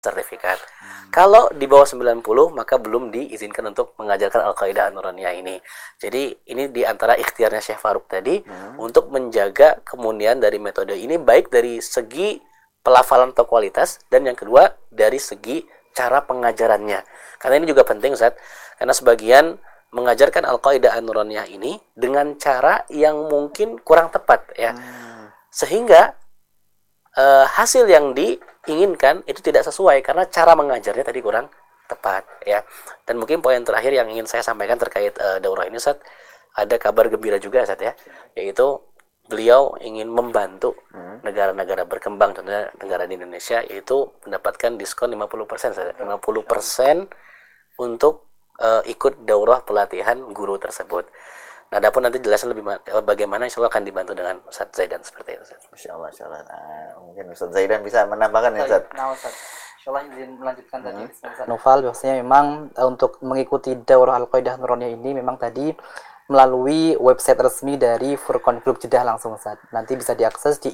sertifikat. Kalau di bawah 90 maka belum diizinkan untuk mengajarkan Al-Qaidah An-Nuraniyah ini. Jadi ini di antara ikhtiarnya Syekh Farouk tadi untuk menjaga kemunian dari metode ini, baik dari segi pelafalan atau kualitas, dan yang kedua dari segi cara pengajarannya. Karena ini juga penting, Ustaz, karena sebagian mengajarkan Al-Qaidah An-Nuraniyah ini dengan cara yang mungkin kurang tepat ya. Sehingga hasil yang diinginkan itu tidak sesuai karena cara mengajarnya tadi kurang tepat ya. Dan mungkin poin terakhir yang ingin saya sampaikan terkait daurah ini, Ustaz, ada kabar gembira juga, Ustaz, ya, yaitu beliau ingin membantu negara-negara berkembang, contohnya negara di Indonesia, yaitu mendapatkan diskon 50%, Ustaz. 50% untuk ikut daurah pelatihan guru tersebut. Nah, adapun nanti jelasin lebih bagaimana, insya Allah akan dibantu dengan Ustaz Zaidan seperti itu, Ustaz. Masya Allah, Masya Allah. Nah, mungkin Ustaz Zaidan bisa menambahkan ya, Ustaz. Nah, Ustaz, insya Allah izin melanjutkan tadi Ustaz Noval, bahwasanya memang untuk mengikuti daurah Al-Qaidah Nuraniyah ini memang tadi melalui website resmi dari Furqan Group Jeddah langsung, Ustaz. Nanti bisa diakses di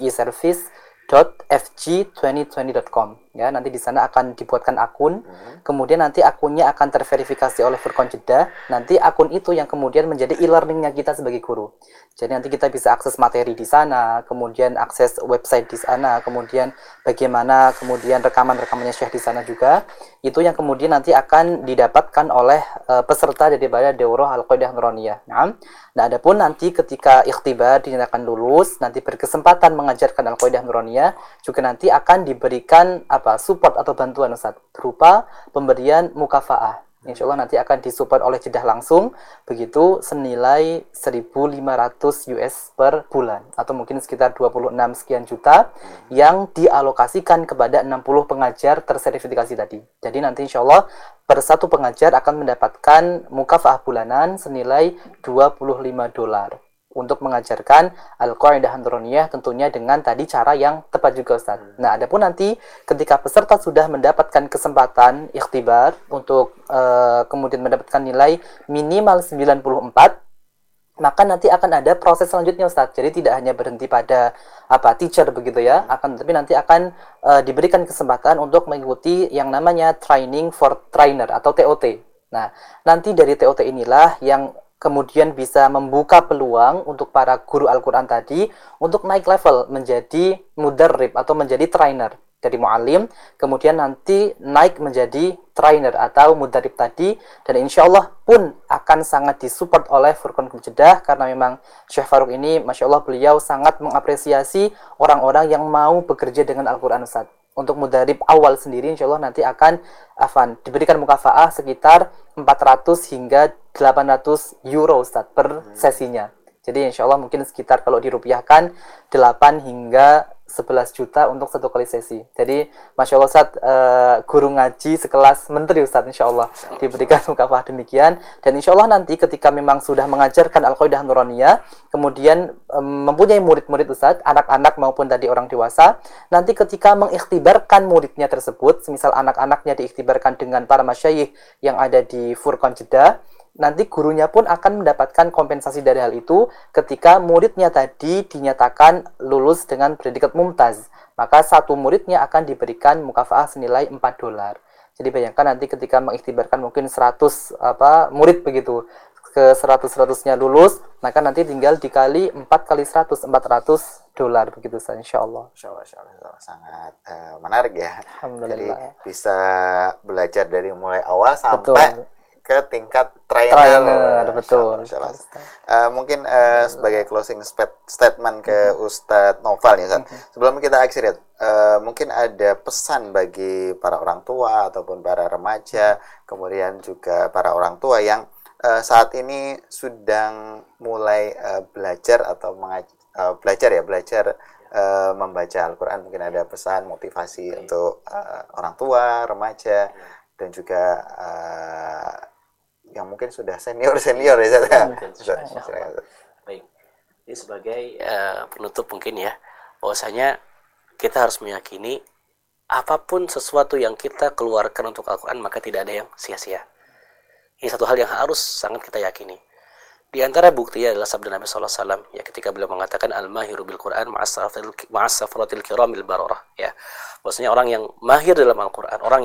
eservice.fg2020.com ya. Nanti di sana akan dibuatkan akun. Kemudian nanti akunnya akan terverifikasi oleh Furqan Jeddah. Nanti akun itu yang kemudian menjadi e-learningnya kita sebagai guru. Jadi nanti kita bisa akses materi di sana, kemudian akses website di sana, kemudian bagaimana kemudian rekaman-rekamannya Syekh di sana juga. Itu yang kemudian nanti akan didapatkan oleh peserta daripada daurah Al-Qaidah Nuraniyah. Nah, adapun nanti ketika ikhtibar dinyatakan lulus, nanti berkesempatan mengajarkan Al-Qaidah Nuraniyah, juga nanti akan diberikan support atau bantuan, Ustaz, berupa pemberian mukafaah. Insya Allah nanti akan disupport oleh Jeddah langsung, begitu senilai 1.500 US per bulan, atau mungkin sekitar 26 sekian juta yang dialokasikan kepada 60 pengajar tersertifikasi tadi. Jadi nanti insya Allah per satu pengajar akan mendapatkan mukafaah bulanan senilai $25 untuk mengajarkan Al-Qaidah An-Nuraniyah, tentunya dengan tadi cara yang tepat juga, Ustaz. Nah, adapun nanti ketika peserta sudah mendapatkan kesempatan ikhtibar untuk kemudian mendapatkan nilai minimal 94, maka nanti akan ada proses selanjutnya, Ustaz. Jadi tidak hanya berhenti pada teacher begitu ya, tapi nanti akan diberikan kesempatan untuk mengikuti yang namanya training for trainer atau TOT. Nah, nanti dari TOT inilah yang kemudian bisa membuka peluang untuk para guru Al-Quran tadi untuk naik level menjadi mudarrib atau menjadi trainer. Dari mu'alim, kemudian nanti naik menjadi trainer atau mudarrib tadi, dan insya Allah pun akan sangat disupport oleh Furqan Group Jeddah, karena memang Syekh Farouk ini, Masya Allah, beliau sangat mengapresiasi orang-orang yang mau bekerja dengan Al-Quran, Ustaz. Untuk mudarrib awal sendiri, insya Allah nanti akan diberikan mukafaah sekitar 400 hingga 800 euro, Ustaz, per sesinya. Jadi insya Allah mungkin sekitar kalau dirupiahkan 8 hingga 11 juta untuk satu kali sesi. Jadi Masya Allah, Ustaz, guru ngaji sekelas menteri, Ustaz, insya Allah diberikan mukafah demikian. Dan insya Allah nanti ketika memang sudah mengajarkan Al-Qaidah Nuraniyah, kemudian mempunyai murid-murid, Ustaz, anak-anak maupun tadi orang dewasa, nanti ketika mengikhtibarkan muridnya tersebut, semisal anak-anaknya diikhtibarkan dengan para masyayikh yang ada di Furqan Jeddah, nanti gurunya pun akan mendapatkan kompensasi dari hal itu ketika muridnya tadi dinyatakan lulus dengan predikat mumtaz. Maka satu muridnya akan diberikan mukafaah senilai $4. Jadi bayangkan nanti ketika mengikhtibarkan mungkin 100 murid begitu, ke 100-100-nya lulus, maka nanti tinggal dikali 4 kali 100, $400 begitu, insya Allah. Insya Allah, sangat menarik ya. Alhamdulillah. Jadi bisa belajar dari mulai awal sampai Betul. ke tingkat trainer. Betul. Mungkin sebagai closing statement ke Ustadz Noval ya, sebelum kita akhiri, mungkin ada pesan bagi para orang tua ataupun para remaja, kemudian juga para orang tua yang saat ini sedang mulai belajar atau belajar membaca Al-Quran. Mungkin ada pesan motivasi untuk orang tua, remaja, dan juga yang mungkin sudah senior ya, Baik. Ini sebagai penutup mungkin ya, bahwasanya kita harus meyakini apapun sesuatu yang kita keluarkan untuk Al-Quran, maka tidak ada yang sia-sia. Ini satu hal yang harus sangat kita yakini. Di Di antara buktinya adalah sabda Nabi sallallahu alaihi wasallam ya, ketika beliau mengatakan al-mahiru bil Quran ma'as safratil kiramil bararah ya. Maksudnya orang yang mahir dalam Al-Qur'an, orang